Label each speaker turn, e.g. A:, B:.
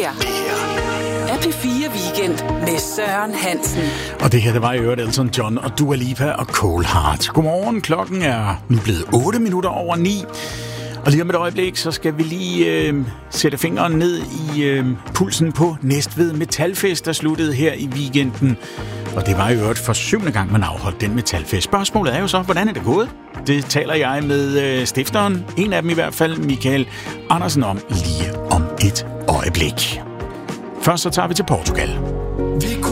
A: her er P4 Weekend med Søren Hansen.
B: Og det her, det var i øvrigt Elton John og Dua Lipa og Cole Hart. Godmorgen, klokken er nu blevet 8 minutter over 9. Og lige om et øjeblik, så skal vi lige sætte fingeren ned i pulsen på Næstved Metalfest, der sluttede her i weekenden. Og det var i øvrigt for 7. gang, man afholdt den metalfest. Spørgsmålet er jo så, hvordan er det gået? Det taler jeg med stifteren, en af dem i hvert fald, Michael Andersen, om lige om et øjeblik. Først så tager vi til Portugal.